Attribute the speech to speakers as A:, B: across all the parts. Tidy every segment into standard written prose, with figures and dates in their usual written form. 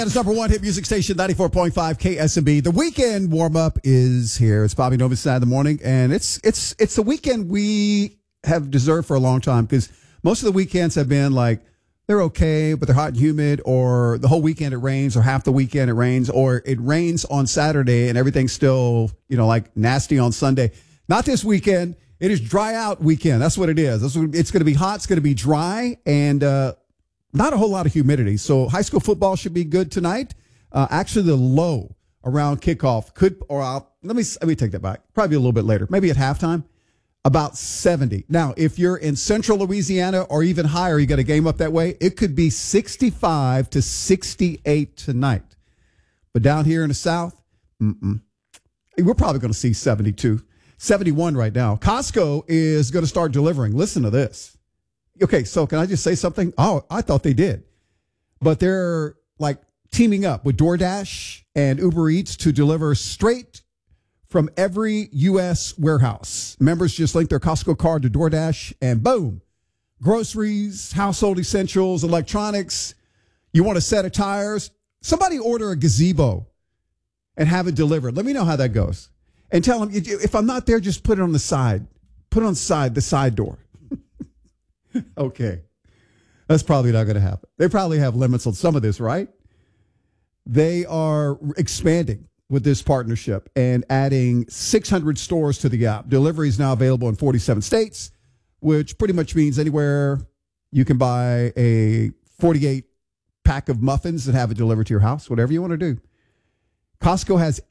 A: It's number one hit music station, 94.5 KSMB. The weekend warm-up is here. It's Bobby Nova's side of the morning, and it's the weekend we have deserved for a long time because most of the weekends have been like, they're okay, but they're hot and humid, or the whole weekend it rains, or half the weekend it rains, or it rains on Saturday and everything's still, like nasty on Sunday. Not this weekend. It is dry out weekend. That's what it is. It's going to be hot. It's going to be dry, and not a whole lot of humidity. So high school football should be good tonight. Actually, the low around kickoff let me take that back. Probably a little bit later, maybe at halftime, about 70. Now, if you're in central Louisiana or even higher, you got a game up that way, it could be 65 to 68 tonight. But down here in the South, we're probably going to see 72, 71 right now. Costco is going to start delivering. Listen to this. Okay, so can I just say something? Oh, I thought they did. But they're like teaming up with DoorDash and Uber Eats to deliver straight from every U.S. warehouse. Members just link their Costco card to DoorDash and boom, groceries, household essentials, electronics. You want a set of tires? Somebody order a gazebo and have it delivered. Let me know how that goes. And tell them, if I'm not there, just put it on the side. Put it on the side door. Okay. That's probably not going to happen. They probably have limits on some of this, right? They are expanding with this partnership and adding 600 stores to the app. Delivery is now available in 47 states, which pretty much means anywhere you can buy a 48 pack of muffins and have it delivered to your house, whatever you want to do. Costco has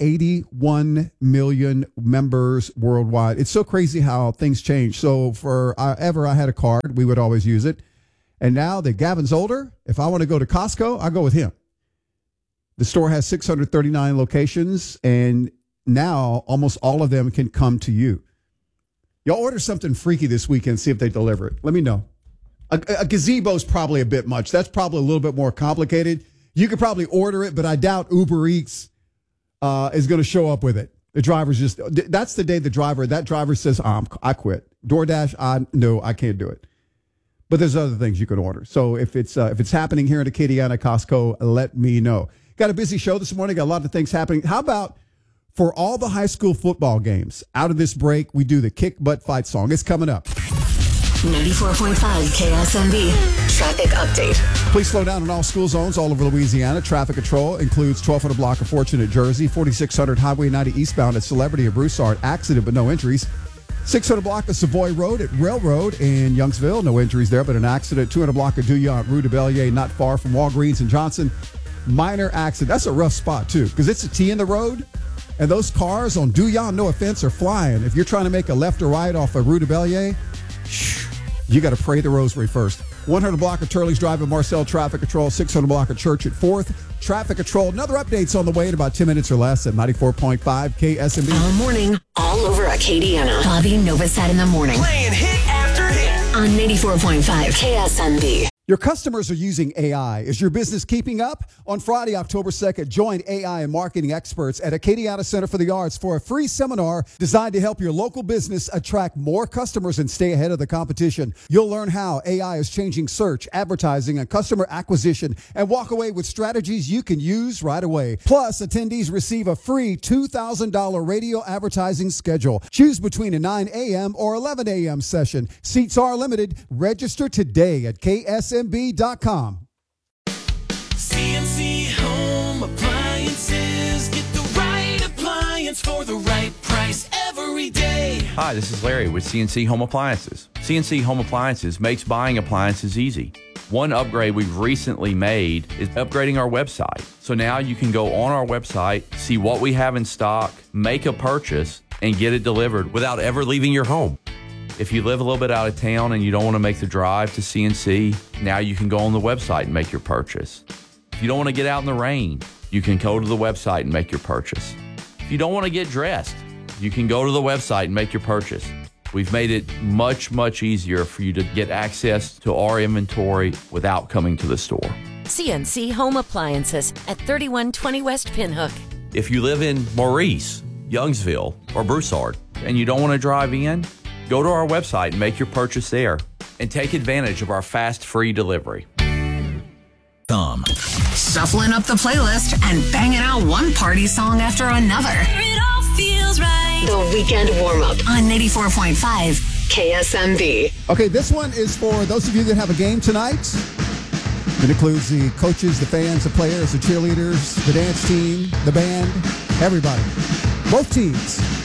A: 81 million members worldwide. It's so crazy how things change. So forever I had a card. We would always use it. And now that Gavin's older, if I want to go to Costco, I go with him. The store has 639 locations, and now almost all of them can come to you. Y'all order something freaky this weekend, see if they deliver it. Let me know. A gazebo is probably a bit much. That's probably a little bit more complicated. You could probably order it, but I doubt Uber Eats is going to show up with it. The driver's that's the day that driver says, I quit. DoorDash, no, I can't do it. But there's other things you can order. So if it's happening here in Acadiana Costco, let me know. Got a busy show this morning. Got a lot of things happening. How about for all the high school football games, out of this break, we do the kick butt fight song. It's coming up.
B: 94.5 KSMB traffic update.
A: Please slow down in all school zones all over Louisiana. Traffic control includes 1200 block of Fortune at Jersey, 4600 Highway 90 eastbound at Celebrity of Broussard. Accident but no injuries. 600 block of Savoy Road at Railroad in Youngsville. No injuries there, but an accident. 200 block of Douillon Rue de Bellier, not far from Walgreens and Johnson. Minor accident. That's a rough spot, too, because it's a T in the road, and those cars on Douillon, no offense, are flying. If you're trying to make a left or right off of Rue de Bellier, you got to pray the rosary first. 100 block of Turley's Drive at Marcel traffic control. 600 block of Church at 4th. Traffic control. Another update's on the way in about 10 minutes or less at 94.5 KSMB.
B: All morning, all over Acadiana. Bobby Novasad in the morning.
C: Playing hit after hit.
B: On 94.5 KSMB.
A: Your customers are using AI. Is your business keeping up? On Friday, October 2nd, join AI and marketing experts at Acadiana Center for the Arts for a free seminar designed to help your local business attract more customers and stay ahead of the competition. You'll learn how AI is changing search, advertising, and customer acquisition, and walk away with strategies you can use right away. Plus, attendees receive a free $2,000 radio advertising schedule. Choose between a 9 a.m. or 11 a.m. session. Seats are limited. Register today at KSMB.com.
C: CNC Home Appliances. Get the right appliance for the right price every day.
D: Hi, this is Larry with CNC Home Appliances. CNC Home Appliances makes buying appliances easy. One upgrade we've recently made is upgrading our website. So now you can go on our website, see what we have in stock, make a purchase, and get it delivered without ever leaving your home. If you live a little bit out of town and you don't want to make the drive to CNC, now you can go on the website and make your purchase. If you don't want to get out in the rain, you can go to the website and make your purchase. If you don't want to get dressed, you can go to the website and make your purchase. We've made it much, much easier for you to get access to our inventory without coming to the store.
E: CNC Home Appliances at 3120 West Pinhook.
D: If you live in Maurice, Youngsville, or Broussard, and you don't want to drive in, go to our website and make your purchase there and take advantage of our fast, free delivery.
F: KSMB.com.
B: Shuffling up the playlist and banging out one party song after another.
E: It all feels right.
B: The Weekend Warm-Up on 94.5 KSMB.
A: Okay, this one is for those of you that have a game tonight. It includes the coaches, the fans, the players, the cheerleaders, the dance team, the band, everybody. Both teams.